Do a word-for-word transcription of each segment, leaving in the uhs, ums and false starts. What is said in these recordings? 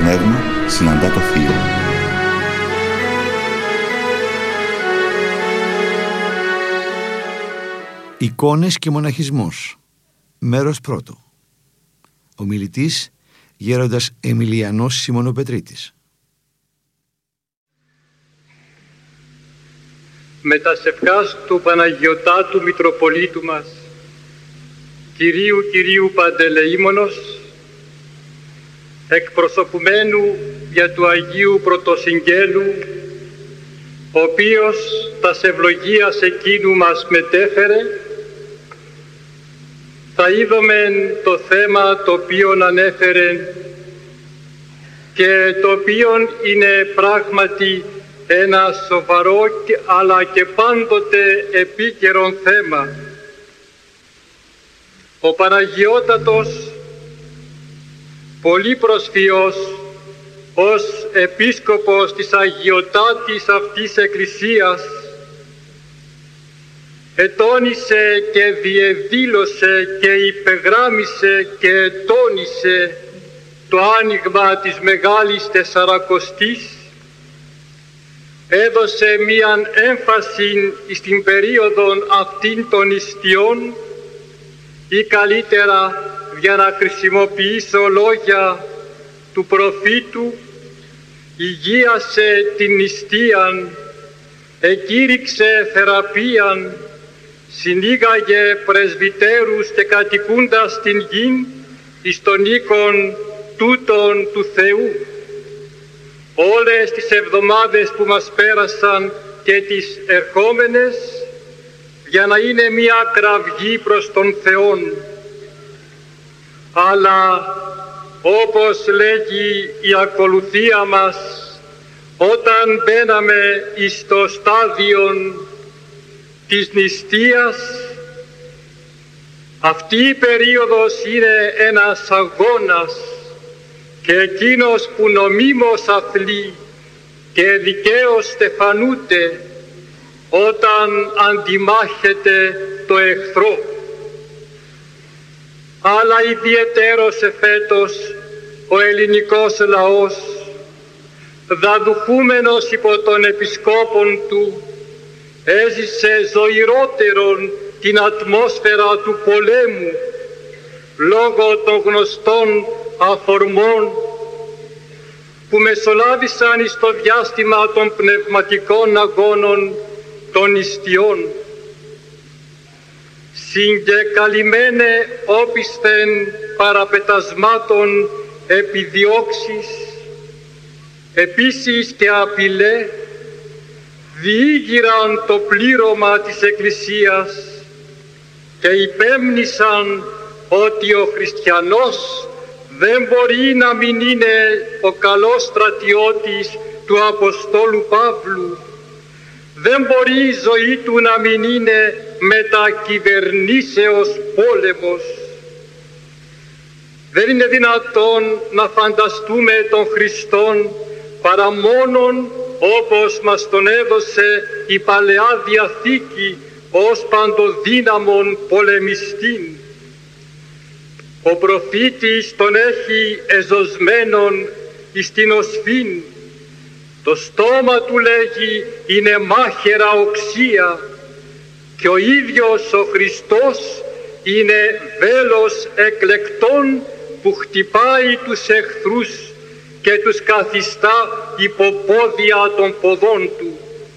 Πνεύμα συναντά το Θείο. Εικόνες και μοναχισμός. Μέρος πρώτο. Ομιλητής γέροντας Εμιλιανός Σιμωνοπετρίτης. Με τα σευχάς του Παναγιωτάτου Μητροπολίτου μας, Κυρίου Κυρίου Παντελεήμονος, εκπροσωπουμένου για του Αγίου Πρωτοσυγγέλου, ο οποίος τας ευλογίας εκείνου μας μετέφερε, θα είδομεν το θέμα το οποίον ανέφερε και το οποίον είναι πράγματι ένα σοβαρό αλλά και πάντοτε επίκαιρον θέμα. Ο Παναγιώτατος, πολύ προσφυός, ως επίσκοπος της αγιωτάτης αυτής Εκκλησίας, ετώνησε και διεδήλωσε και υπεγράμμισε και τόνισε το άνοιγμα της Μεγάλης Τεσσαρακοστής, έδωσε μίαν έμφαση στην περίοδον αυτήν των ιστιών, ή καλύτερα για να χρησιμοποιήσω λόγια του προφήτου, υγείασε την νηστείαν, εκήρυξε θεραπείαν, συνήγαγε πρεσβυτέρους και κατοικούντας την γην εις των οίκων τούτων του Θεού. Όλες τις εβδομάδες που μας πέρασαν και τις ερχόμενες, για να είναι μία κραυγή προς τον Θεόν. Αλλά όπως λέγει η ακολουθία μας, όταν μπαίναμε εις το στάδιο της νηστείας, αυτή η περίοδος είναι ένας αγώνας και εκείνος που νομίμως αθλεί και δικαίως στεφανούται όταν αντιμάχεται το εχθρό. Αλλά ιδιαιτέρως εφέτος ο ελληνικός λαός, δαδουχούμενος υπό των επισκόπων του, έζησε ζωηρότερον την ατμόσφαιρα του πολέμου λόγω των γνωστών αφορμών που μεσολάβησαν στο διάστημα των πνευματικών αγώνων των νηστειών. Συγκεκαλυμμένε όπισθεν παραπετασμάτων επιδιώξεις, επίσης και απειλέ, διήγηραν το πλήρωμα της Εκκλησίας και υπέμνησαν ότι ο χριστιανός δεν μπορεί να μην είναι ο καλός στρατιώτης του Αποστόλου Παύλου, δεν μπορεί η ζωή του να μην είναι μετακυβερνήσεως πόλεμος. Δεν είναι δυνατόν να φανταστούμε τον Χριστόν παρά μόνον όπως μας τον έδωσε η Παλαιά Διαθήκη ως παντοδύναμον πολεμιστήν. Ο προφήτης τον έχει εζωσμένον εις την οσφήν. Το στόμα του, λέγει, είναι μάχαιρα οξία και ο ίδιος ο Χριστός είναι βέλος εκλεκτών που χτυπάει τους εχθρούς και τους καθιστά υποπόδια των ποδών του.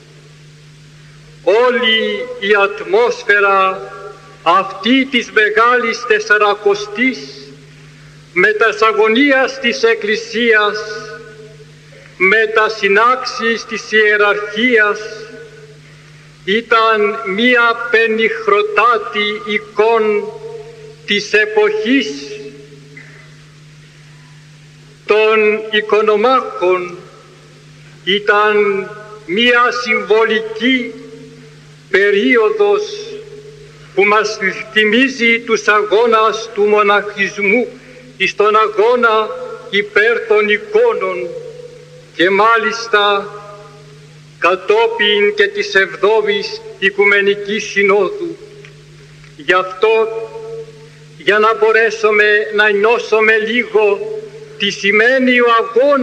Όλη η ατμόσφαιρα αυτή της Μεγάλης Τεσσαρακοστής με τας αγωνίας της Εκκλησίας, με τα συνάξεις της ιεραρχίας, ήταν μία πενιχροτάτη εικόν της εποχής των οικονομάχων, ήταν μία συμβολική περίοδος που μας θυμίζει τους αγώνας του μοναχισμού εις τον αγώνα υπέρ των εικόνων και μάλιστα κατόπιν και της εβδόμης Οικουμενικής Συνόδου. Γι' αυτό, για να μπορέσουμε να νιώσουμε λίγο τι σημαίνει ο αγώνας